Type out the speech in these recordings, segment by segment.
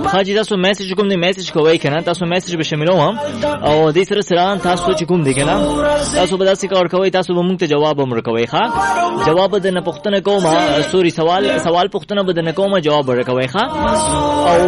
خاجي تاسو میسج کوم دی میسج کوي کنه تاسو میسج به شاملوم او دې سره سره تاسو چې کوم دی کنه تاسو به تاسو کار کوي تاسو به موږ ته جواب هم ورکوي ښا جواب د نه پښتنه کومه سوري سوال پښتنه به نه کومه جواب ورکوي ښا او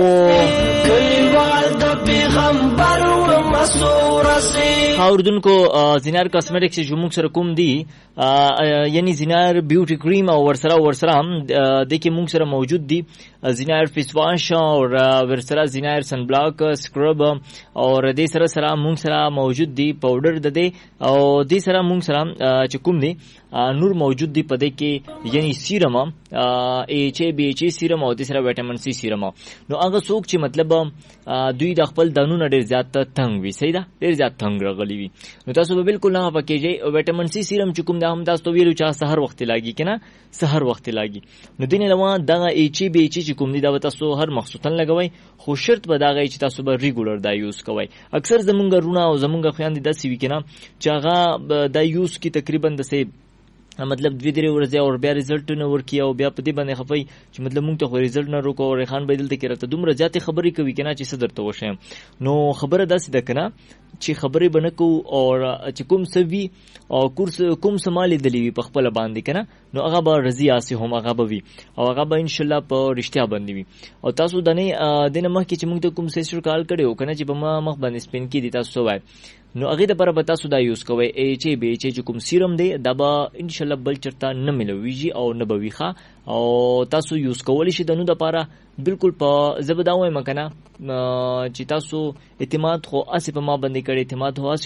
اردوونکو زینار کاسمیټکس چې موږ سره کوم دی یعنی زینار بیوټي کریم او ورسره د کې موږ سره موجود دي زینار فیس واش او ورسره زینار سن بلاک سکرب او د سره موږ سره موجود دي پاوډر د دې او د سره موږ سره چې کوم دی نور موجود دی پدې کې یعنی سیرم ایچ ای بی ایچ سیرم او د سره وټامین سی سیرم نو هغه څوک چې مطلب دوی د خپل دانونه ډیر زیات تنگ وي صحیح ده ډیر زیات تنگ راغلي وي نو تاسو به بالکل نه پکېږئ وټامین سی سیرم چې کوم دا هم تاسو ویلو چې سحر وخت لاګي کنه سحر وخت لاګي نو دینه لوه دا ایچ ای بی ایچ چې کوم دی دا تاسو هر مخصوصن لګوي خو شرط به دا غي چې تاسو به ریګولر دا یوز کوئ اکثر زمونږ رونه او زمونږ خويندې د سی وی کنه چې هغه دا یوز کی تقریبا د سه مطلب 2-3 ورځې او بیا رزلټ نه ورکی او بیا په دې باندې خفای چې مطلب مونږ ته خو رزلټ نه روکو او ریحان بدل ته کړه ته دومره ذاتي خبرې کوي کنه چې صدر ته وشم نو خبره داسې ده کنه چې خبرې بنکو او چې کوم سوي او کورس کوم سمالي دلی په خپل باندې کنه نو هغه به رضی آسی هم هغه به وي او هغه به ان شاء الله په رښتیا باندې وي او تاسو دنه مخ کې چې موږ ته کوم سیسر کال کړو کنه چې په مخ باندې سپین کې دي تاسو وای نو هغه د پر تاسو دا یوز کوئ ایچ ای بی ایچ کوم سیرم دی دا به ان شاء الله بل چرته نه ملويږي او نه بويخه او تاسو یوز کولی شئ د نو د پاره بالکل په زبداوي مکنه چې تاسو اعتماد خو اسې په ما باندې کړی اعتماد هو